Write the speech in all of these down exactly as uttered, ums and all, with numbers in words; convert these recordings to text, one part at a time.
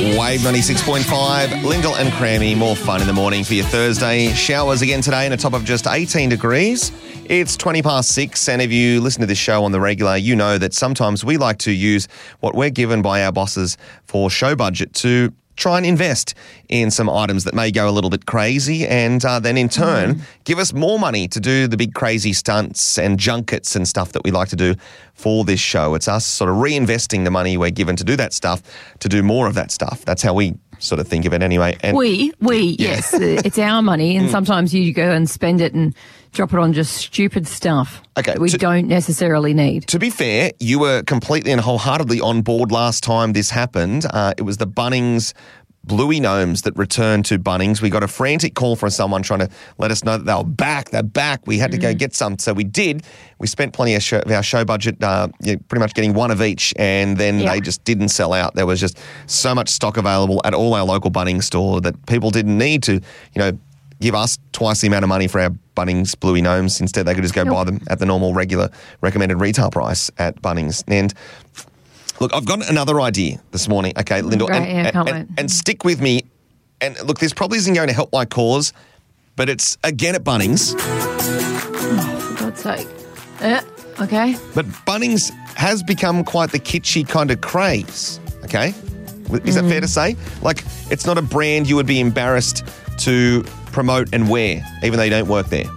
Wave ninety-six point five, Lyndall and Crammy, more fun in the morning for your Thursday. Showers again today and a top of just eighteen degrees. It's twenty past six, and if you listen to this show on the regular, you know that sometimes we like to use what we're given by our bosses for show budget to try and invest in some items that may go a little bit crazy and uh, then in turn mm. give us more money to do the big crazy stunts and junkets and stuff that we like to do for this show. It's us sort of reinvesting the money we're given to do that stuff, to do more of that stuff. That's how we sort of think of it anyway. And we, we, yeah. yes. It's our money, and mm. sometimes you go and spend it and drop it on just stupid stuff okay, that we to, don't necessarily need. To be fair, you were completely and wholeheartedly on board last time this happened. Uh, it was the Bunnings Bluey Gnomes that returned to Bunnings. We got a frantic call from someone trying to let us know that they were back. They're back. We had to mm. go get some. So we did. We spent plenty of, show, of our show budget uh, you know, pretty much getting one of each, and then yeah. they just didn't sell out. There was just so much stock available at all our local Bunnings store that people didn't need to, you know, give us twice the amount of money for our Bunnings Bluey Gnomes. Instead, they could just go yep. buy them at the normal, regular, recommended retail price at Bunnings. And look, I've got another idea this morning, okay, Lyndall, Great, and, yeah, and, can't and, wait. and stick with me. And look, this probably isn't going to help my cause, but it's again at Bunnings. Oh, for God's sake. Uh, okay. But Bunnings has become quite the kitschy kind of craze, okay? Is mm. that fair to say? Like, it's not a brand you would be embarrassed to promote and wear, even though you don't work there.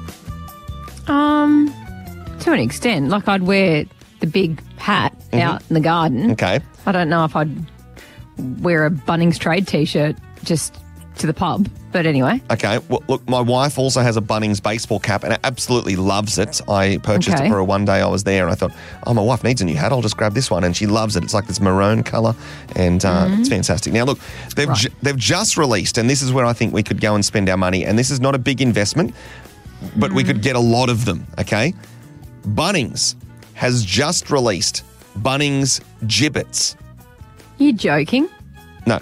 Um, to an extent. Like, I'd wear the big hat mm-hmm. out in the garden. Okay. I don't know if I'd wear a Bunnings trade T-shirt just to the pub, but anyway. Okay. Well, look, my wife also has a Bunnings baseball cap and absolutely loves it. I purchased okay. it for her one day I was there, and I thought, oh, my wife needs a new hat. I'll just grab this one, and she loves it. It's like this maroon colour, and uh, mm-hmm. it's fantastic. Now, look, they've right. ju- they've just released, and this is where I think we could go and spend our money, and this is not a big investment, but mm-hmm. we could get a lot of them, okay? Bunnings has just released Bunnings Jibbitz. You're joking? No.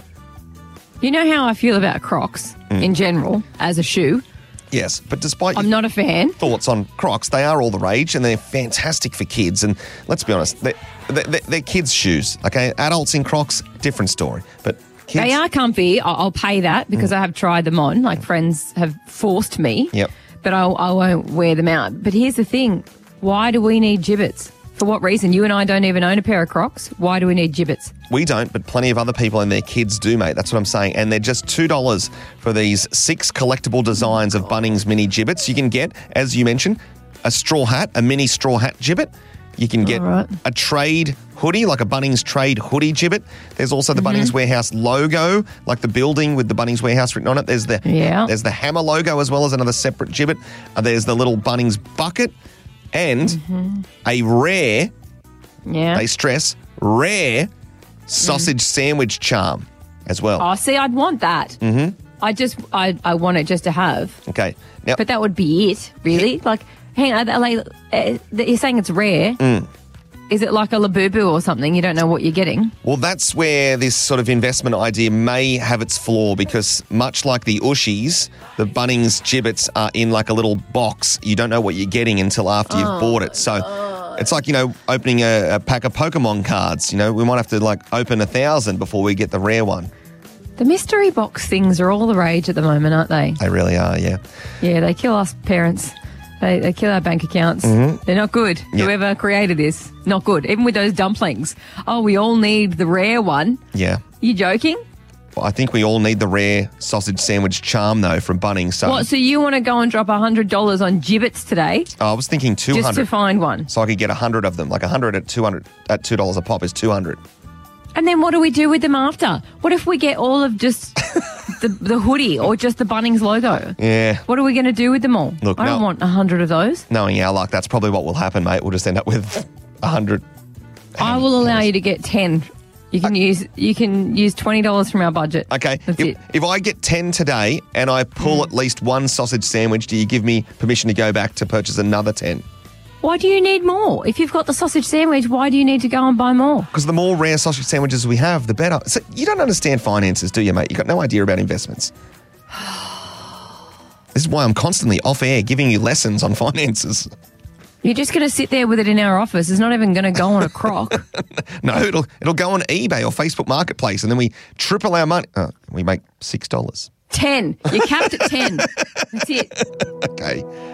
You know how I feel about Crocs mm. in general as a shoe? Yes, but despite I'm your not a fan. thoughts on Crocs, they are all the rage and they're fantastic for kids. And let's be honest, they're, they're, they're kids' shoes, okay? Adults in Crocs, different story. But kids... They are comfy. I'll, I'll pay that because mm. I have tried them on. Like, friends have forced me. Yep. But I'll, I won't wear them out. But here's the thing. Why do we need Jibbitz? For what reason? You and I don't even own a pair of Crocs. Why do we need Jibbitz? We don't, but plenty of other people and their kids do, mate. That's what I'm saying. And they're just two dollars for these six collectible designs of Bunnings mini Jibbitz. You can get, as you mentioned, a straw hat, a mini straw hat Jibbit. You can get right. a trade hoodie, like a Bunnings trade hoodie Jibbit. There's also the mm-hmm. Bunnings Warehouse logo, like the building with the Bunnings Warehouse written on it. There's the yeah. there's the hammer logo as well as another separate Jibbit. Uh, there's the little Bunnings bucket and mm-hmm. a rare, yeah. they stress, rare sausage mm. sandwich charm as well. Oh, see, I'd want that. Mm-hmm. I just, I, I want it just to have. Okay. Now, but that would be it, really. Like, hang on, like, uh, you're saying it's rare. Mm. Is it like a Labubu or something? You don't know what you're getting? Well, that's where this sort of investment idea may have its flaw because much like the Ushies, the Bunnings Jibbitz are in like a little box. You don't know what you're getting until after you've oh, bought it. So God. It's like, you know, opening a, a pack of Pokemon cards. You know, we might have to like open a thousand before we get the rare one. The mystery box things are all the rage at the moment, aren't they? They really are, yeah. Yeah, they kill us parents. They, they kill our bank accounts. Mm-hmm. They're not good. Yeah. Whoever created this, not good. Even with those dumplings. Oh, we all need the rare one. Yeah. You joking? Well, I think we all need the rare sausage sandwich charm, though, from Bunnings. So, what, so you want to go and drop one hundred dollars on Jibbitz today? Oh, I was thinking two hundred dollars. Just to find one. So I could get one hundred of them. Like one hundred at two hundred dollars at two dollars a pop is two hundred dollars. And then what do we do with them after? What if we get all of just the, the hoodie or just the Bunnings logo? Yeah. What are we going to do with them all? Look, I don't no, want a hundred of those. Knowing our luck, that's probably what will happen, mate. We'll just end up with a hundred. I will allow you to get ten. You can uh, use you can use twenty dollars from our budget. Okay. That's if, it. if I get ten today and I pull mm. at least one sausage sandwich, do you give me permission to go back to purchase another ten? Why do you need more? If you've got the sausage sandwich, why do you need to go and buy more? Because the more rare sausage sandwiches we have, the better. So you don't understand finances, do you, mate? You've got no idea about investments. This is why I'm constantly off air giving you lessons on finances. You're just going to sit there with it in our office. It's not even going to go on a crock. No, it'll it'll go on eBay or Facebook Marketplace, and then we triple our money. Oh, we make six dollars. ten. You're capped at ten. That's it. Okay.